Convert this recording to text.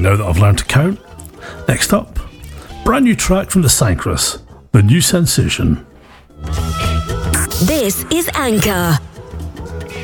know that I've learned to count. Next up, brand new track from the Sancrus, The New Sensation. This is Anchor.